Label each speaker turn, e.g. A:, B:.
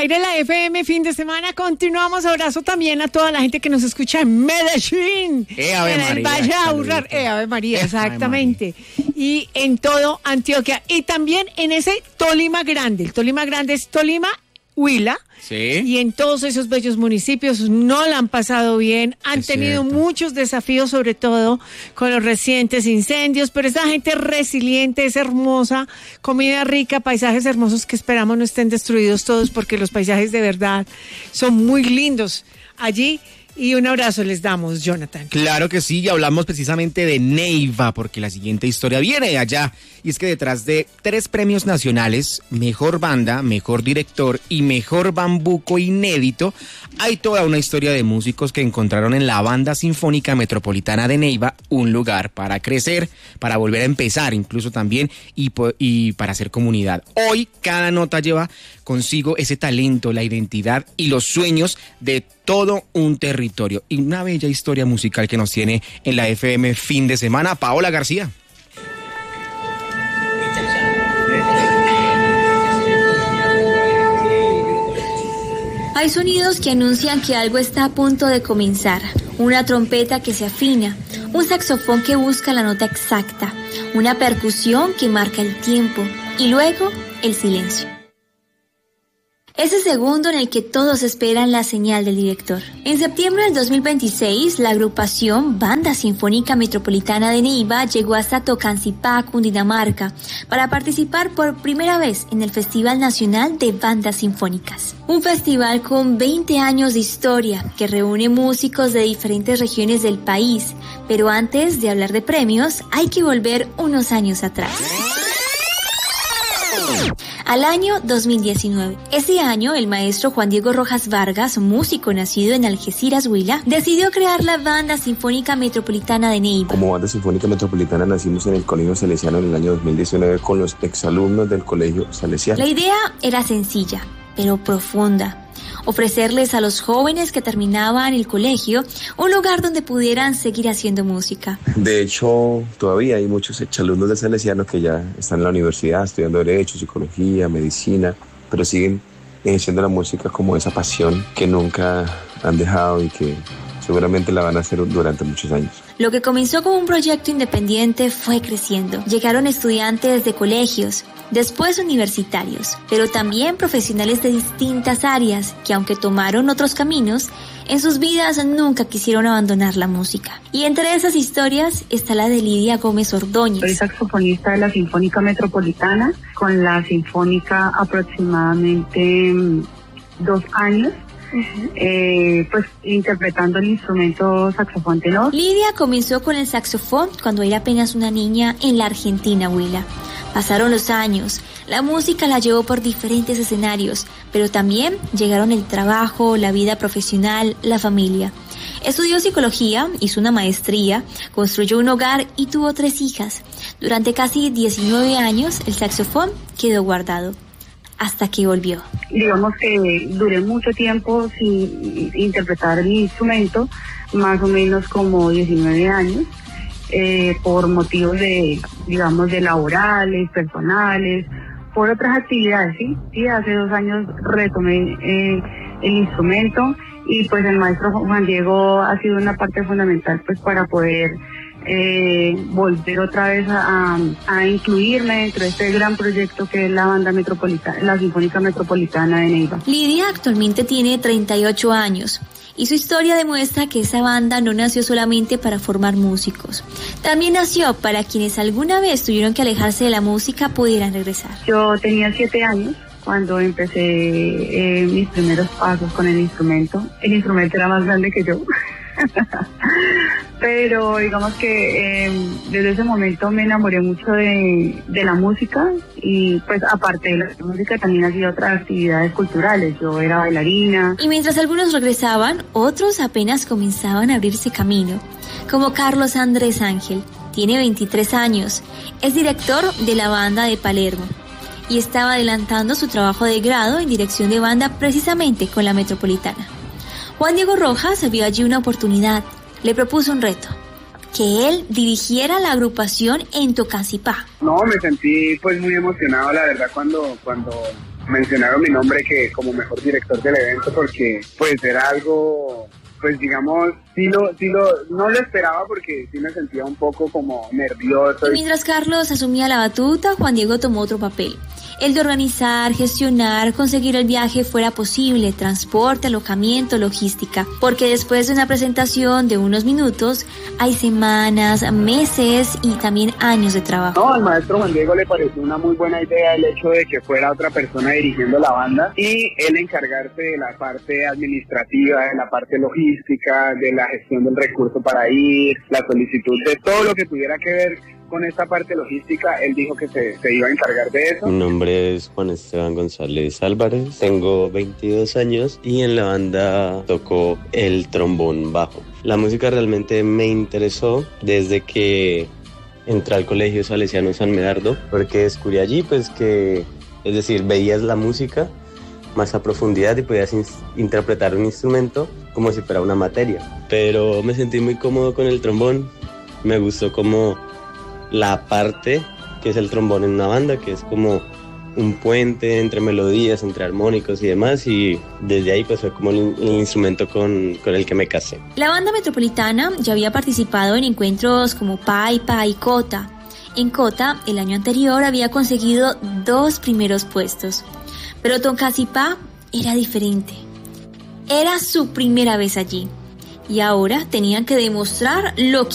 A: aire de la FM fin de semana. Continuamos. Abrazo también a toda la gente que nos escucha en Medellín, en el Valle de Aburrá. Ave María, exactamente. Y en todo Antioquia. Y también en ese Tolima Grande. El Tolima Grande es Tolima, Huila.
B: Sí.
A: Y en todos esos bellos municipios no la han pasado bien, han tenido muchos desafíos, sobre todo con los recientes incendios, pero esa gente resiliente, es hermosa, comida rica, paisajes hermosos que esperamos no estén destruidos todos, porque los paisajes de verdad son muy lindos allí. Y un abrazo les damos, Jonathan.
B: Claro que sí, y hablamos precisamente de Neiva, porque la siguiente historia viene de allá. Y es que detrás de 3 premios nacionales, Mejor Banda, Mejor Director y Mejor Bambuco Inédito, hay toda una historia de músicos que encontraron en la Banda Sinfónica Metropolitana de Neiva un lugar para crecer, para volver a empezar incluso también, y para hacer comunidad. Hoy cada nota lleva consigo ese talento, la identidad y los sueños de todo un territorio. Y una bella historia musical que nos tiene en la FM fin de semana. Paola García.
C: Hay sonidos que anuncian que algo está a punto de comenzar. Una trompeta que se afina, un saxofón que busca la nota exacta, una percusión que marca el tiempo y luego el silencio. Ese segundo en el que todos esperan la señal del director. En septiembre del 2026, la agrupación Banda Sinfónica Metropolitana de Neiva llegó hasta Tocancipá, Cundinamarca, para participar por primera vez en el Festival Nacional de Bandas Sinfónicas. Un festival con 20 años de historia que reúne músicos de diferentes regiones del país. Pero antes de hablar de premios, hay que volver unos años atrás. Al año 2019. Ese año, el maestro Juan Diego Rojas Vargas, músico nacido en Algeciras, Huila, decidió crear la Banda Sinfónica Metropolitana de Neiva.
D: Como Banda Sinfónica Metropolitana nacimos en el Colegio Salesiano en el año 2019 con los exalumnos del Colegio Salesiano.
C: La idea era sencilla, pero profunda. Ofrecerles a los jóvenes que terminaban el colegio un lugar donde pudieran seguir haciendo música.
D: De hecho, todavía hay muchos exalumnos del Salesiano que ya están en la universidad estudiando Derecho, Psicología, Medicina, pero siguen ejerciendo la música como esa pasión que nunca han dejado y que seguramente la van a hacer durante muchos años.
C: Lo que comenzó como un proyecto independiente fue creciendo. Llegaron estudiantes de colegios, después universitarios, pero también profesionales de distintas áreas que, aunque tomaron otros caminos, en sus vidas nunca quisieron abandonar la música. Y entre esas historias está la de Lidia Gómez Ordóñez.
E: Soy saxofonista de la Sinfónica Metropolitana, con la Sinfónica aproximadamente 2 años. Pues interpretando el instrumento saxofón tenor.
C: Lidia comenzó con el saxofón cuando era apenas una niña en la Argentina, Huila. Pasaron los años, la música la llevó por diferentes escenarios, pero también llegaron el trabajo, la vida profesional, la familia. Estudió psicología, hizo una maestría, construyó un hogar y tuvo 3 hijas. Durante casi 19 años el saxofón quedó guardado, hasta que volvió.
E: Digamos que duré mucho tiempo sin interpretar el instrumento, más o menos como 19 años, por motivos de laborales, personales, por otras actividades, ¿sí? Hace 2 años retomé el instrumento y pues el maestro Juan Diego ha sido una parte fundamental pues para poder volver otra vez a incluirme dentro de este gran proyecto que es la Banda Metropolitana, la Sinfónica Metropolitana de Neiva.
C: Lidia actualmente tiene 38 años y su historia demuestra que esa banda no nació solamente para formar músicos, también nació para quienes alguna vez tuvieron que alejarse de la música pudieran regresar.
E: Yo tenía 7 años cuando empecé mis primeros pasos con el instrumento. El instrumento era más grande que yo. Pero digamos que desde ese momento me enamoré mucho de la música y pues aparte de la música también hacía otras actividades culturales. Yo era bailarina.
C: Y mientras algunos regresaban, otros apenas comenzaban a abrirse camino, como Carlos Andrés Ángel. Tiene 23 años, es director de la banda de Palermo y estaba adelantando su trabajo de grado en dirección de banda precisamente con la Metropolitana. Juan Diego Rojas vio allí una oportunidad, le propuso un reto. que él dirigiera la agrupación en Tocancipá.
F: No, me sentí pues muy emocionado, la verdad, cuando mencionaron mi nombre que como mejor director del evento, porque pues era algo, pues digamos, no lo esperaba, porque sí me sentía un poco como nervioso.
C: Y mientras Carlos asumía la batuta, Juan Diego tomó otro papel, el de organizar, gestionar, conseguir el viaje fuera posible, transporte, alojamiento, logística, porque después de una presentación de unos minutos, hay semanas, meses y también años de trabajo.
F: No, al maestro Juan Diego le pareció una muy buena idea el hecho de que fuera otra persona dirigiendo la banda y él encargarse de la parte administrativa, de la parte logística, de la gestión del recurso para ir, la solicitud de todo lo que tuviera que ver con esta parte logística. Él dijo que se iba a encargar de eso.
G: Mi nombre es Juan Esteban González Álvarez, tengo 22 años y en la banda toco el trombón bajo. La música realmente me interesó desde que entré al Colegio Salesiano San Medardo, porque descubrí allí pues que, es decir, veías la música más a profundidad y podías interpretar un instrumento como si fuera una materia. Pero me sentí muy cómodo con el trombón, me gustó como la parte que es el trombón en una banda, que es como un puente entre melodías, entre armónicos y demás, y desde ahí pues fue como el instrumento con el que me casé.
C: La banda metropolitana ya había participado en encuentros como Paipa y Cota. En Cota, el año anterior había conseguido 2 primeros puestos, pero Tocancipá era diferente. Era su primera vez allí y ahora tenían que demostrar lo que